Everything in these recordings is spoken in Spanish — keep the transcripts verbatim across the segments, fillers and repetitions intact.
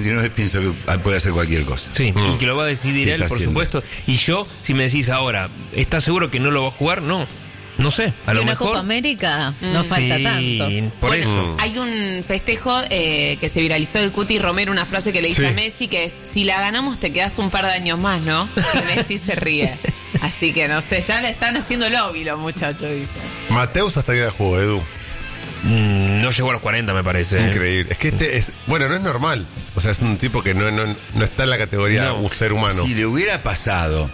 treinta y nueve pienso que puede hacer cualquier cosa. Sí, mm. y que lo va a decidir sí, él, por haciendo. supuesto. Y yo, si me decís ahora, ¿estás seguro que no lo va a jugar? No. No sé, a y lo una mejor. Copa América no sí, falta tanto. Por bueno, eso. Hay un festejo eh, que se viralizó del Cuti Romero, una frase que le dice sí. a Messi, que es: si la ganamos te quedas un par de años más, ¿no? Y Messi se ríe. Así que no sé, ya le están haciendo lobby los muchachos, dice. Mateus hasta que edad jugó, Edu. Mm, no llegó a los cuarenta, me parece. Increíble. Es que este es, bueno, no es normal. O sea, es un tipo que no, no, no está en la categoría no. un ser humano. Si le hubiera pasado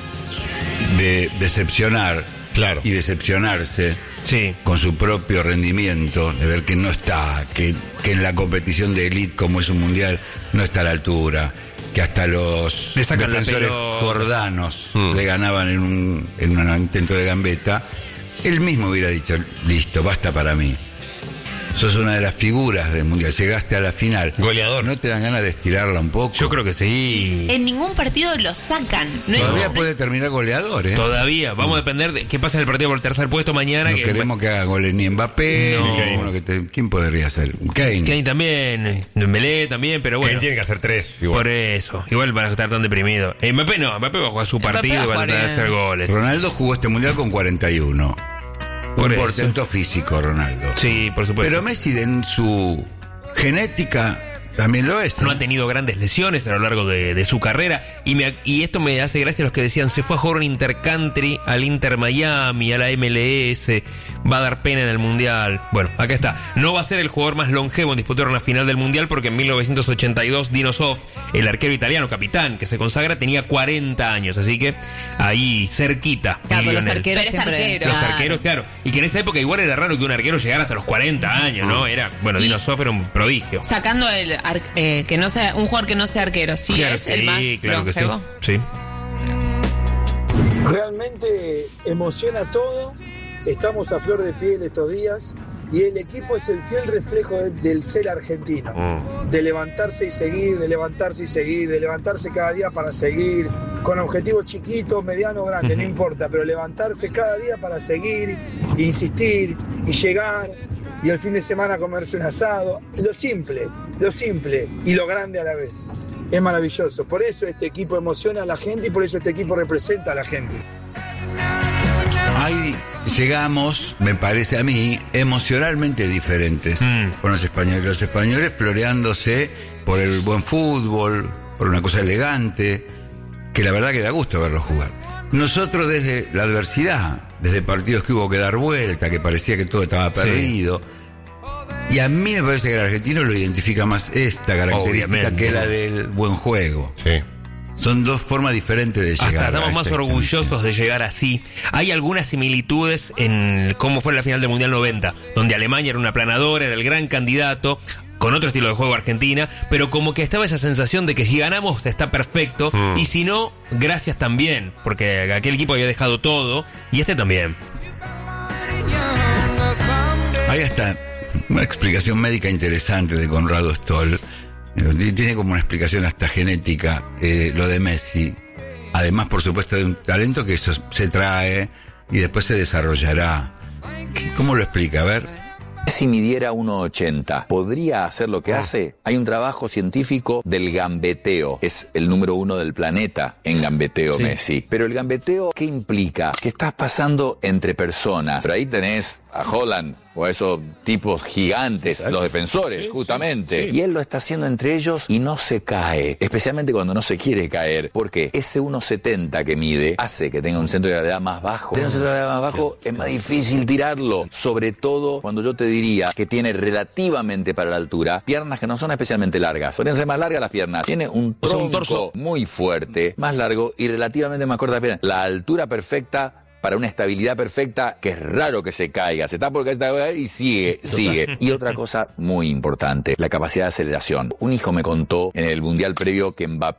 de decepcionar, claro, y decepcionarse sí. con su propio rendimiento, de ver que no está, que, que en la competición de élite como es un mundial no está a la altura, que hasta los defensores jordanos mm. le ganaban en un, en un intento de gambeta, él mismo hubiera dicho, listo, basta para mí. Sos una de las figuras del mundial, llegaste a la final. Goleador. ¿No te dan ganas de estirarla un poco? Yo creo que sí. En ningún partido lo sacan. No Todavía es, puede no es... terminar goleador, ¿eh? Todavía. Vamos a depender de qué pasa en el partido por el tercer puesto mañana. No que... queremos que haga goles ni Mbappé, no. ni Kane. Bueno, que te... ¿Quién podría ser? Kane. Kane también, Dembélé también, pero bueno. Kane tiene que hacer tres. Igual. Por eso. Igual van a estar tan deprimidos. Eh, Mbappé no, Mbappé va a jugar su partido y va a tratar de hacer goles. Ronaldo jugó este mundial con cuarenta y uno. Un portento físico, Ronaldo. Sí, por supuesto. Pero Messi, en su genética, también lo es, ¿eh? No ha tenido grandes lesiones a lo largo de, de su carrera. Y, me, y esto me hace gracia a los que decían, se fue a jugar un Intercountry al Inter Miami, a la M L S, va a dar pena en el Mundial. Bueno, acá está. No va a ser el jugador más longevo en disputar una final del Mundial porque en mil novecientos ochenta y dos Dino Zoff, el arquero italiano, capitán, que se consagra, tenía cuarenta años. Así que ahí cerquita. Claro, los arqueros Pero siempre... arquero. Los Claro. arqueros, claro. Y que en esa época igual era raro que un arquero llegara hasta los cuarenta años, ¿no? Era, bueno, Dino Zoff era un prodigio. Sacando el ar- eh, que no sea un jugador que no sea arquero, sí Claro, es sí, el más claro longevo. que sí. Sí. Realmente emociona todo, estamos a flor de piel estos días y el equipo es el fiel reflejo de, del ser argentino, mm. de levantarse y seguir, de levantarse y seguir, de levantarse cada día para seguir, con objetivos chiquitos, medianos, grandes, uh-huh. no importa, pero levantarse cada día para seguir, insistir y llegar y el fin de semana comerse un asado, lo simple, lo simple y lo grande a la vez. Es maravilloso, por eso este equipo emociona a la gente y por eso este equipo representa a la gente. Ahí llegamos, me parece a mí, emocionalmente diferentes mm. con los españoles. Los españoles floreándose por el buen fútbol, por una cosa elegante, que la verdad que da gusto verlos jugar. Nosotros desde la adversidad, desde partidos que hubo que dar vuelta, que parecía que todo estaba perdido. Sí. Y a mí me parece que el argentino lo identifica más esta característica Obviamente. que la del buen juego. Sí. Son dos formas diferentes de llegar. Hasta estamos a más orgullosos de llegar así. Hay algunas similitudes en cómo fue la final del Mundial noventa, donde Alemania era una aplanadora, era el gran candidato, con otro estilo de juego Argentina, pero como que estaba esa sensación de que si ganamos está perfecto, mm. y si no, gracias también, porque aquel equipo había dejado todo, y este también. Ahí está una explicación médica interesante de Conrado Stoll. Tiene como una explicación hasta genética, eh, lo de Messi. Además, por supuesto, de un talento que eso se trae y después se desarrollará. ¿Cómo lo explica? A ver. Si midiera uno ochenta, ¿podría hacer lo que ah. hace? Hay un trabajo científico del gambeteo. Es el número uno del planeta en gambeteo, sí. Messi. Pero el gambeteo, ¿qué implica? Que estás pasando entre personas. Pero ahí tenés a Haaland o a esos tipos gigantes, Exacto. los defensores, sí, justamente. Sí, sí. Y él lo está haciendo entre ellos y no se cae. Especialmente cuando no se quiere caer. Porque ese uno setenta que mide hace que tenga un centro de gravedad más bajo. Tener un centro de gravedad más bajo sí. es más difícil tirarlo. Sobre todo cuando yo te diría que tiene relativamente para la altura piernas que no son especialmente largas. Podrían ser más largas las piernas. Tiene un tronco o sea, un torso muy fuerte, más largo y relativamente más corta las piernas. La altura perfecta para una estabilidad perfecta, que es raro que se caiga. Se está por caer y sigue, sigue. Y otra cosa muy importante, la capacidad de aceleración. Un hijo me contó en el Mundial previo que Mbappé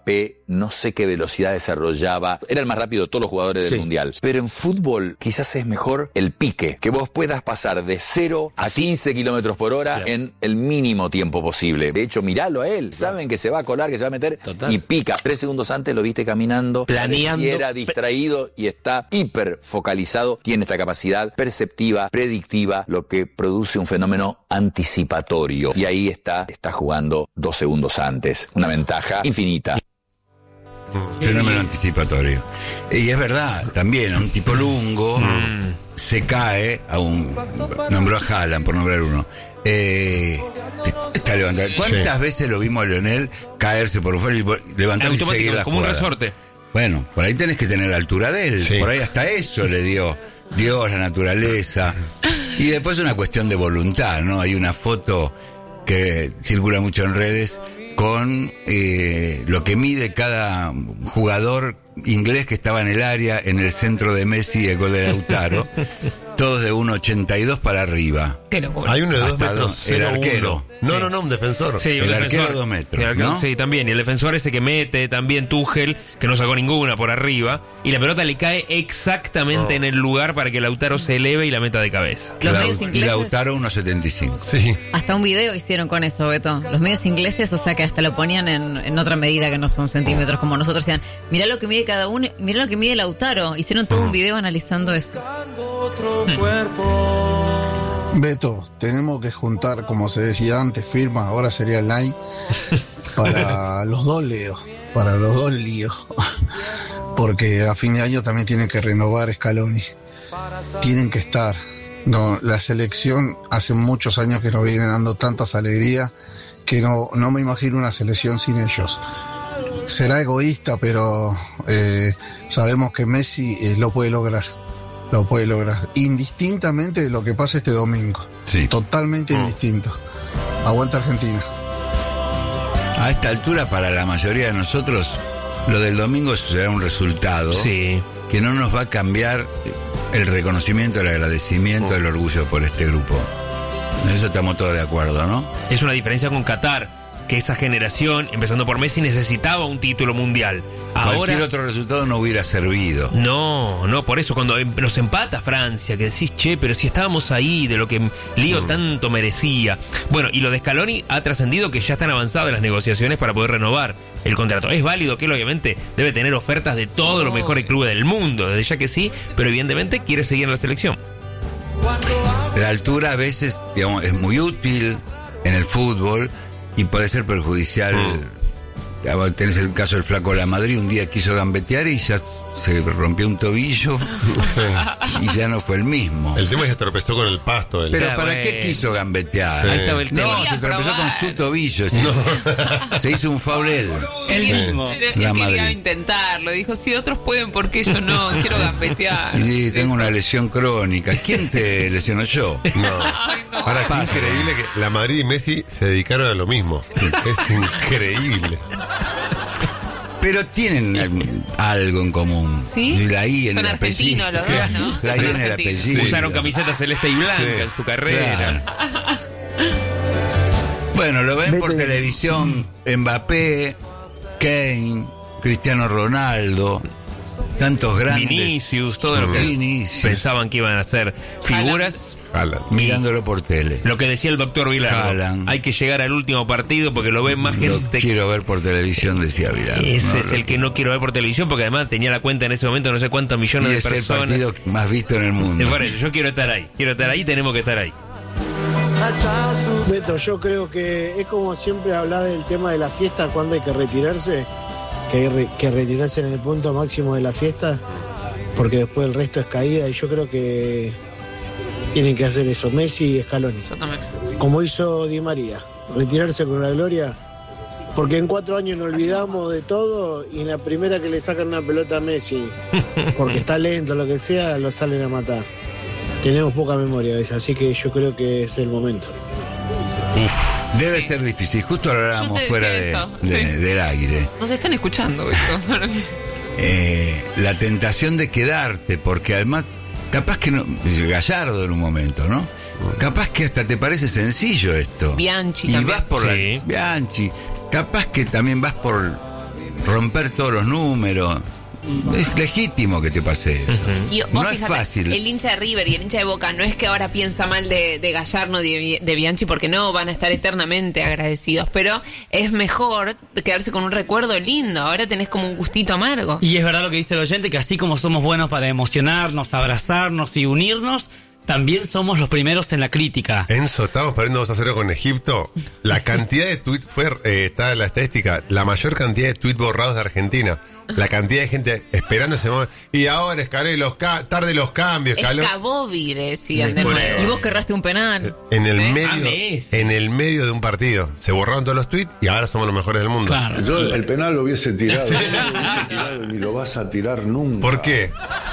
no sé qué velocidad desarrollaba. Era el más rápido de todos los jugadores Sí. del Mundial. Pero en fútbol quizás es mejor el pique, que vos puedas pasar de cero a quince kilómetros por hora Claro. en el mínimo tiempo posible. De hecho, miralo a él. Saben que se va a colar, que se va a meter Total. y pica. Tres segundos antes lo viste caminando, Planeando. era distraído y está hiper focalizado. Tiene esta capacidad perceptiva, predictiva, lo que produce un fenómeno anticipatorio. Y ahí está, está jugando dos segundos antes. Una ventaja infinita. Fenómeno anticipatorio. Y es verdad, también a un tipo lungo se cae a un. Nombró a Haaland, por nombrar uno. Eh, está levantado. ¿Cuántas Sí. veces lo vimos a Lionel caerse por fuera y vol- levantarse y seguir la como un jugada? resorte. Bueno, por ahí tenés que tener la altura de él. Sí. Por ahí hasta eso le dio Dios, la naturaleza. Y después una cuestión de voluntad, ¿no? Hay una foto que circula mucho en redes con eh, lo que mide cada jugador inglés que estaba en el área, en el centro de Messi y el gol de Lautaro. Todos de uno ochenta y dos para arriba. Qué locura. Hay uno de dos Hasta metros. dos, el cero arquero. uno. No, no, no, un defensor. Sí, El un arquero defensor. dos metros, El arquero- ¿no? Sí, también. Y el defensor ese que mete, también Tuchel, que no sacó ninguna por arriba. Y la pelota le cae exactamente en el lugar para que Lautaro se eleve y la meta de cabeza. Los Lau- medios y ingleses Lautaro uno setenta y cinco. Sí. hasta un video hicieron con eso, Beto. Los medios ingleses, o sea que hasta lo ponían en, en otra medida que no son centímetros, como nosotros decían, mirá lo que mide cada uno, mirá lo que mide Lautaro. Hicieron todo un video analizando eso. Beto, tenemos que juntar, como se decía antes, firma, ahora sería like, para los dos leos, para los dos líos. Porque a fin de año también tienen que renovar Scaloni. Tienen que estar. No, la selección hace muchos años que nos viene dando tantas alegrías que no, no me imagino una selección sin ellos. Será egoísta, pero eh, sabemos que Messi eh, lo puede lograr. Lo puede lograr. Indistintamente de lo que pase este domingo. Sí. Totalmente indistinto. Aguanta Argentina. A esta altura, para la mayoría de nosotros, lo del domingo será un resultado Sí. que no nos va a cambiar el reconocimiento, el agradecimiento, el orgullo por este grupo. En eso estamos todos de acuerdo, ¿no? Es una diferencia con Qatar, que esa generación, empezando por Messi, necesitaba un título mundial. Ahora, Cualquier otro resultado no hubiera servido. no, no, por eso cuando em- nos empata Francia, que decís, che, pero si estábamos ahí, de lo que Lío tanto merecía. Bueno, y lo de Scaloni ha trascendido que ya están avanzadas las negociaciones para poder renovar el contrato. Es válido que él obviamente debe tener ofertas de todos los mejores clubes del mundo, desde ya que sí, pero evidentemente quiere seguir en la selección. La altura a veces, digamos, es muy útil en el fútbol y puede ser perjudicial. Ahora tenés el caso del Flaco La Madrid, un día quiso gambetear y ya se rompió un tobillo y ya no fue el mismo. El tema es que se tropezó con el pasto. El... Pero Ah, ¿para bueno. qué quiso gambetear? Ahí estaba el tema. No, se tropezó con su tobillo. sí. Se hizo un foul él. Él, Sí. él- él La quería Madrid. intentarlo. Dijo, si otros pueden, ¿por qué yo no? Quiero gambetear. Sí, tengo una lesión crónica. ¿Quién te lesionó yo? No. Ay, no. Ahora, qué Pasa. increíble que la Madrid y Messi se dedicaron a lo mismo. Es increíble. Pero tienen algún- algo en común. ¿Sí? Y la I en Son el apellido. argentinos los dos, ¿no? La I Son en el argentinos. apellido. Usaron camiseta celeste y blanca Sí. en su carrera. Claro. Bueno, lo ven por televisión Mbappé, Kane, Cristiano Ronaldo, tantos grandes. Vinicius, todo lo que Vinicius. pensaban que iban a ser figuras. Haaland. Mirándolo por tele. Lo que decía el doctor Vilardo, Haaland. hay que llegar al último partido porque lo ven más Lo gente. quiero ver por televisión, decía Vilar. Ese No, es lo- el que no quiero ver por televisión porque además tenía la cuenta en ese momento no sé cuántos y millones de es el personas. partido más visto en el mundo. Es por eso, yo quiero estar ahí, quiero estar ahí, tenemos que estar ahí. Beto, yo creo que es como siempre hablar del tema de la fiesta, cuando hay que retirarse, que hay re- que retirarse en el punto máximo de la fiesta, porque después el resto es caída, y yo creo que tienen que hacer eso, Messi y Scaloni. Yo también. Como hizo Di María, retirarse con la gloria, porque en cuatro años nos olvidamos de todo y en la primera que le sacan una pelota a Messi, porque está lento, lo que sea, lo salen a matar. Tenemos poca memoria a veces, así que yo creo que es el momento. Debe ser difícil. Justo lo hablábamos Yo te fuera decía de- eso, de- sí. del aire. Nos están escuchando, Beto. Eh, la tentación de quedarte, porque además, capaz que no. Gallardo en un momento, ¿no? Capaz que hasta te parece sencillo esto. Bianchi Y también. vas por Sí. la. Bianchi. Capaz que también vas por romper todos los números. Es legítimo que te pase eso. Uh-huh. Y vos no fíjate, es fácil. El hincha de River y el hincha de Boca no es que ahora piensa mal de, de Gallardo y de, de Bianchi, porque no van a estar eternamente agradecidos, pero es mejor quedarse con un recuerdo lindo. Ahora tenés como un gustito amargo. Y es verdad lo que dice el oyente, que así como somos buenos para emocionarnos, abrazarnos y unirnos, también somos los primeros en la crítica. Enzo, estamos perdiendo dos a cero con Egipto. La cantidad de tweets, fue, eh, está en la estadística, la mayor cantidad de tweets borrados de Argentina. La cantidad de gente esperando ese momento. Y ahora escalé los ca- tarde los cambios, escaló. Escabobi, decían de nuevo. Y vos que erraste un penal. En el ¿Eh? medio, en el medio de un partido. Se borraron todos los tweets y ahora somos los mejores del mundo. Claro. Yo el penal lo hubiese tirado. No lo hubiese tirado ni lo vas a tirar nunca. ¿Por qué?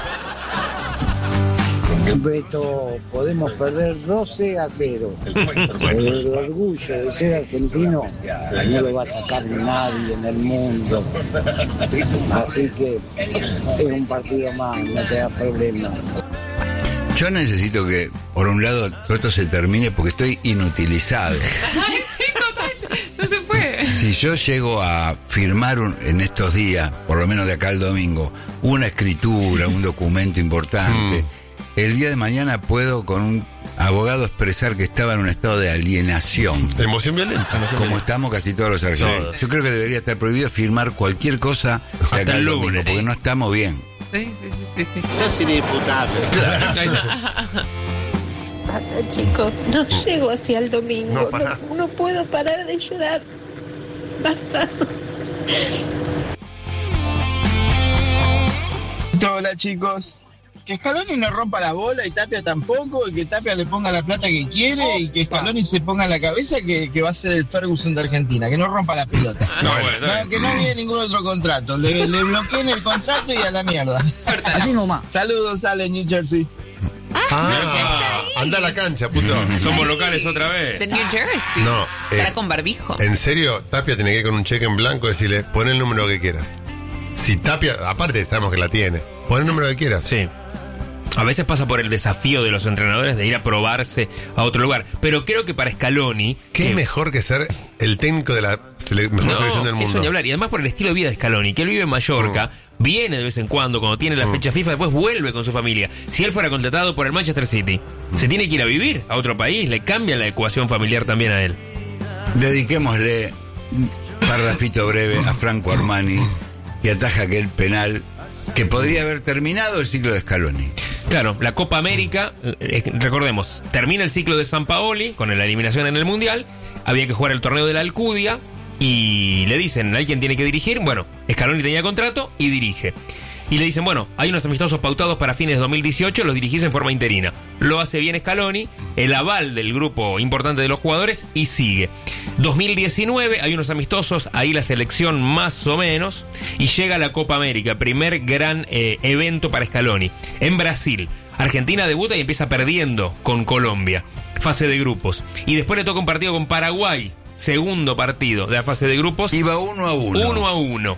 Beto, podemos perder doce a cero. El orgullo de ser argentino no lo va a sacar nadie en el mundo. Así que es un partido más, no te da problemas. Yo necesito que, por un lado, todo esto se termine porque estoy inutilizado. Ay, sí, total. No se puede. Si yo llego a firmar un, en estos días, por lo menos de acá al domingo, una escritura, un documento importante, mm. el día de mañana puedo con un abogado expresar que estaba en un estado de alienación. Emoción violenta. Como violenta. Estamos casi todos los argentinos. Sí. Yo creo que debería estar prohibido firmar cualquier cosa de acá al domingo, porque no estamos bien. Sí, sí, sí, sí, sí. Sos inimputable. Basta, chicos, no llego hacia el domingo. No, no, no puedo parar de llorar. Basta. Hola, chicos. Que Scaloni no rompa la bola y Tapia tampoco, y que Tapia le ponga la plata que quiere y que Scaloni se ponga en la cabeza que, que va a ser el Ferguson de Argentina, que no rompa la pelota. No, bueno, no, que no viene ningún otro contrato, le, le bloqueen el contrato y a la mierda. Así nomás. Saludos, Ale, New Jersey. Ah, anda a la cancha, puto. Somos locales otra vez. De New Jersey. No. Estará eh, con barbijo. En serio, Tapia tiene que ir con un cheque en blanco y decirle, pon el número que quieras. Si Tapia, aparte sabemos que la tiene, pon el número que quieras. Sí. A veces pasa por el desafío de los entrenadores de ir a probarse a otro lugar. Pero creo que para Scaloni... ¿Qué que... es mejor que ser el técnico de la sele- mejor no, selección del mundo? Eso ni hablar. Y además por el estilo de vida de Scaloni, que él vive en Mallorca, mm. viene de vez en cuando, cuando tiene la mm. fecha FIFA, después vuelve con su familia. Si él fuera contratado por el Manchester City, mm. se tiene que ir a vivir a otro país, le cambia la ecuación familiar también a él. Dediquémosle un parrafito breve a Franco Armani, que ataja aquel penal que podría haber terminado el ciclo de Scaloni. Claro, la Copa América, eh, recordemos, termina el ciclo de Sampaoli con la eliminación en el Mundial, había que jugar el torneo de la Alcudia y le dicen, ¿hay quien tiene que dirigir? Bueno, Scaloni tenía contrato y dirige. Y le dicen, bueno, hay unos amistosos pautados para fines de dos mil dieciocho, los dirigís en forma interina. Lo hace bien Scaloni, el aval del grupo importante de los jugadores y sigue. dos mil diecinueve, hay unos amistosos, ahí la selección más o menos, y llega la Copa América, primer gran eh, evento para Scaloni. En Brasil, Argentina debuta y empieza perdiendo con Colombia, fase de grupos. Y después le toca un partido con Paraguay, segundo partido de la fase de grupos. Iba uno a uno. Uno a uno.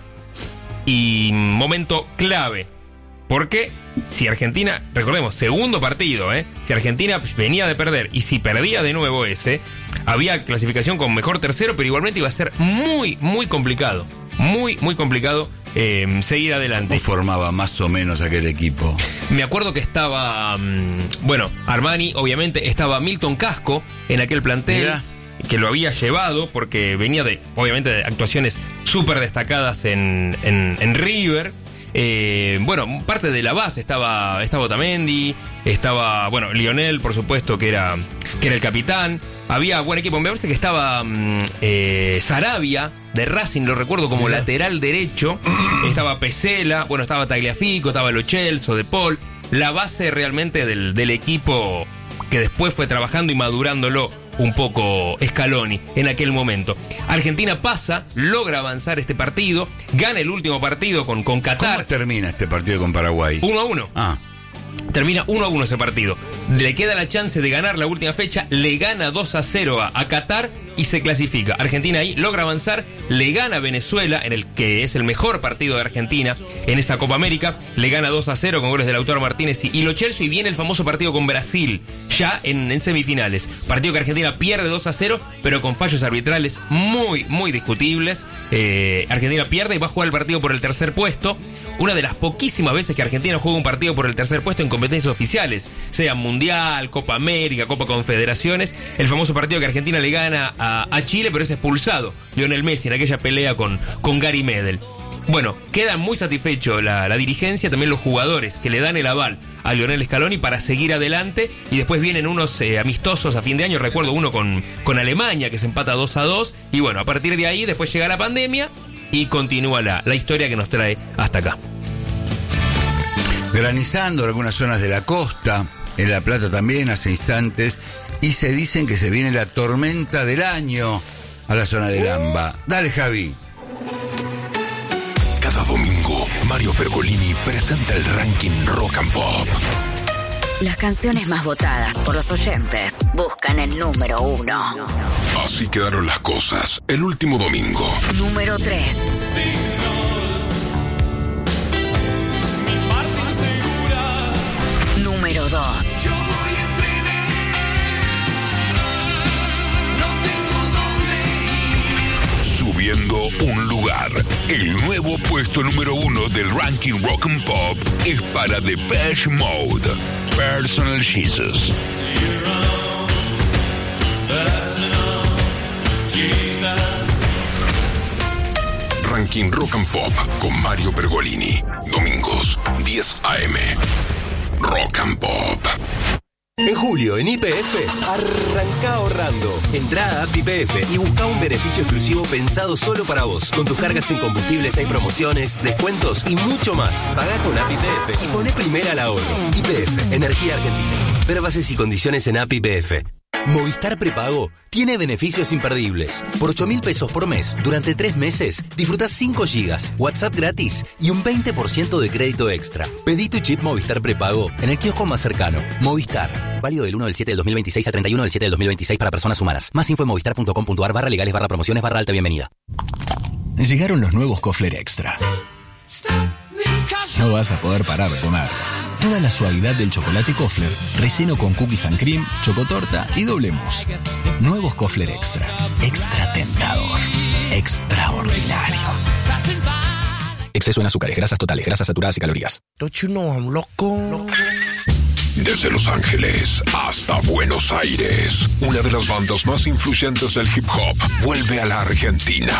Y momento clave, porque si Argentina, recordemos, segundo partido, ¿eh? Si Argentina venía de perder y si perdía de nuevo ese, había clasificación con mejor tercero, pero igualmente iba a ser muy, muy complicado. Muy, muy complicado eh, seguir adelante. ¿Cómo formaba más o menos aquel equipo? Me acuerdo que estaba, um, bueno, Armani, obviamente, estaba Milton Casco en aquel plantel. Mira. Que lo había llevado porque venía de, obviamente, de actuaciones súper destacadas en, en, en River. Eh, bueno, parte de la base estaba, estaba Otamendi, estaba, bueno, Lionel, por supuesto, que era, que era el capitán. Había buen equipo, me parece que estaba eh, Sarabia de Racing, lo recuerdo como Mira. lateral derecho. Estaba Pesela, bueno, estaba Tagliafico, estaba Lo Celso, De Paul. La base realmente del, del equipo que después fue trabajando y madurándolo un poco Scaloni en aquel momento. Argentina pasa, logra avanzar este partido, gana el último partido con, con Qatar. ¿Cómo termina este partido con Paraguay? uno a uno. Ah. Termina uno a uno ese partido. Le queda la chance de ganar la última fecha, le gana dos a cero a, a Qatar y se clasifica. Argentina ahí logra avanzar, le gana a Venezuela, en el que es el mejor partido de Argentina en esa Copa América, le gana dos a cero con goles de Lautaro Martínez y Lo Celso, y viene el famoso partido con Brasil, ya en, en semifinales. Partido que Argentina pierde dos a cero, pero con fallos arbitrales muy, muy discutibles. Eh, Argentina pierde y va a jugar el partido por el tercer puesto. Una de las poquísimas veces que Argentina juega un partido por el tercer puesto en competencias oficiales, sea Mundial, Copa América, Copa Confederaciones. El famoso partido que Argentina le gana a, a Chile, pero es expulsado Lionel Messi en aquella pelea con, con Gary Medel. Bueno, queda muy satisfecho la, la dirigencia, también los jugadores que le dan el aval a Lionel Scaloni para seguir adelante, y después vienen unos eh, amistosos a fin de año, recuerdo uno con, con Alemania que se empata dos a dos, y bueno, a partir de ahí después llega la pandemia y continúa la, la historia que nos trae hasta acá. Granizando en algunas zonas de la costa, en La Plata también hace instantes, y se dicen que se viene la tormenta del año a la zona del AMBA. Dale, Javi. Cada domingo, Mario Pergolini presenta el ranking Rock and Pop. Las canciones más votadas por los oyentes buscan el número uno. Así quedaron las cosas el último domingo. Número tres. Número dos. Subiendo un lugar, el nuevo puesto número uno del ranking Rock and Pop es para Depeche Mode, Personal Jesus. Ranking Rock and Pop con Mario Pergolini, domingos diez a eme. Rock and Pop. En julio, en Y P F, arranca ahorrando. Entrá a app Y P F y busca un beneficio exclusivo pensado solo para vos. Con tus cargas en combustibles hay promociones, descuentos y mucho más. Pagá con app Y P F y poné primera al ahorro. Y P F, Energía Argentina. Ver bases y condiciones en app Y P F. Movistar Prepago tiene beneficios imperdibles. Por ocho mil pesos por mes, durante tres meses, disfrutás cinco gigas, WhatsApp gratis y un veinte por ciento de crédito extra. Pedí tu chip Movistar Prepago en el kiosco más cercano. Movistar. Válido del uno del siete del dos mil veintiséis al treinta y uno del siete del dos mil veintiséis para personas humanas. Más info en movistar.com.ar barra legales barra promociones barra alta bienvenida. Llegaron los nuevos Kofler Extra. No vas a poder parar de comer. Toda la suavidad del chocolate Kofler, relleno con cookies and cream, chocotorta y doble mousse. Nuevos Kofler Extra. Extra tentador. Extraordinario. Exceso en azúcares, grasas totales, grasas saturadas y calorías. Don't you know I'm loco? Desde Los Ángeles hasta Buenos Aires, una de las bandas más influyentes del hip hop vuelve a la Argentina.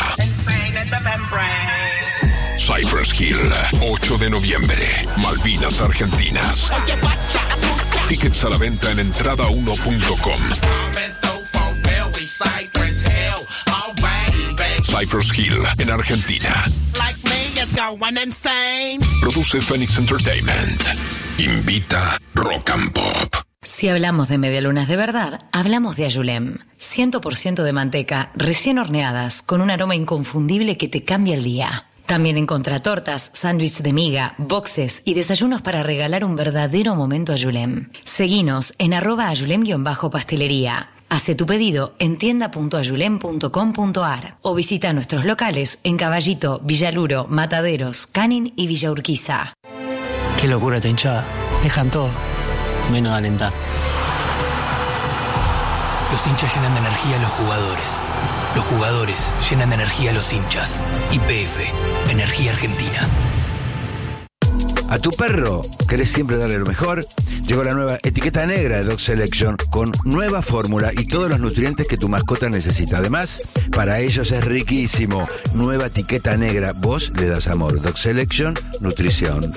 Cypress Hill, ocho de noviembre, Malvinas Argentinas. Tickets a la venta en entrada uno punto com. Cypress Hill, en Argentina. Produce Phoenix Entertainment. Invita Rock and Pop. Si hablamos de medialunas de verdad, hablamos de Ayulem. cien por ciento de manteca, recién horneadas, con un aroma inconfundible que te cambia el día. También encontrá tortas, sándwiches de miga, boxes y desayunos para regalar un verdadero momento Ayulem. Seguinos en arroba ayulem-pastelería. Hace tu pedido en tienda punto ayulem punto com punto ar o visita nuestros locales en Caballito, Villaluro, Mataderos, Canin y Villa Urquiza. Qué locura esta hinchada. Dejan todo, menos alentar. Los hinchas llenan de energía a los jugadores. Los jugadores llenan de energía a los hinchas. Y P F, Energía Argentina. ¿A tu perro querés siempre darle lo mejor? Llegó la nueva etiqueta negra de Dog Selection con nueva fórmula y todos los nutrientes que tu mascota necesita. Además, para ellos es riquísimo. Nueva etiqueta negra. Vos le das amor. Dog Selection, nutrición.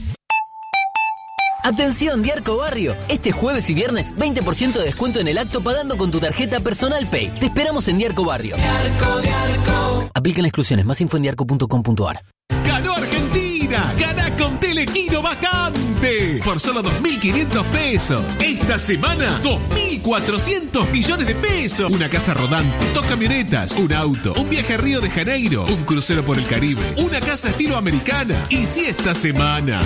Atención, Diarco Barrio. Este jueves y viernes, veinte por ciento de descuento en el acto pagando con tu tarjeta Personal Pay. Te esperamos en Diarco Barrio. Diarco, Diarco. Aplican exclusiones. Más info en diarco punto com punto ar. ¡Ganó Argentina! ¡Gana con Telequino Vacante! Por solo dos mil quinientos pesos. Esta semana, dos mil cuatrocientos millones de pesos. Una casa rodante, dos camionetas, un auto, un viaje a Río de Janeiro, un crucero por el Caribe, una casa estilo americana. Y si esta semana